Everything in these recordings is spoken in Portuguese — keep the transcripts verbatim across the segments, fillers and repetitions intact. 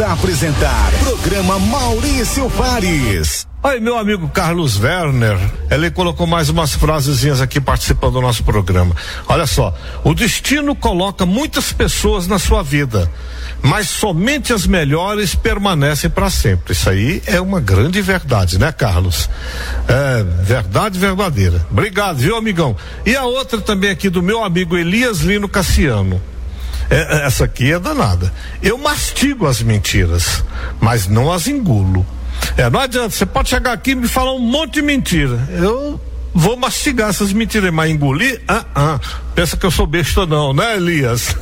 Apresentar programa Maurício Fares. Aí, meu amigo Carlos Werner, ele colocou mais umas frasezinhas aqui participando do nosso programa. Olha só, o destino coloca muitas pessoas na sua vida, mas somente as melhores permanecem para sempre. Isso aí é uma grande verdade, né, Carlos? É verdade verdadeira. Obrigado, viu, amigão? E a outra também aqui do meu amigo Elias Lino Cassiano. É, essa aqui é danada. Eu mastigo as mentiras, mas não as engulo. É, não adianta, você pode chegar aqui e me falar um monte de mentira. Eu vou mastigar essas mentiras, mas engolir? Ah, ah. Pensa que eu sou besta não, né, Elias?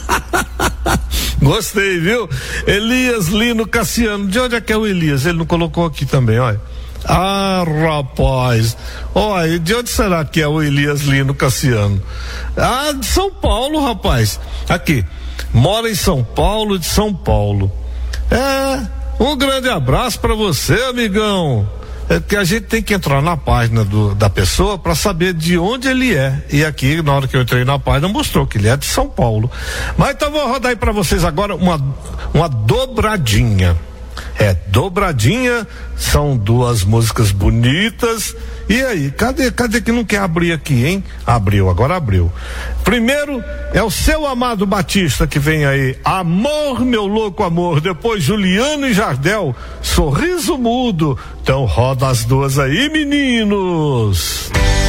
Gostei, viu? Elias Lino Cassiano. De onde é que é o Elias? Ele não colocou aqui também, olha. Ah, rapaz, olha, de onde será que é o Elias Lino Cassiano? Ah, de São Paulo, rapaz. Aqui, mora em São Paulo, de São Paulo. É, um grande abraço pra você, amigão. É que a gente tem que entrar na página do, da pessoa para saber de onde ele é. E aqui, na hora que eu entrei na página, mostrou que ele é de São Paulo. Mas então vou rodar aí pra vocês agora uma, uma dobradinha. É, dobradinha, são duas músicas bonitas. E aí, cadê, cadê que não quer abrir aqui, hein? Abriu, agora abriu. Primeiro é o Seu Amado Batista que vem aí, Amor, Meu Louco Amor. Depois Juliano e Jardel, Sorriso Mudo. Então roda as duas aí, meninos.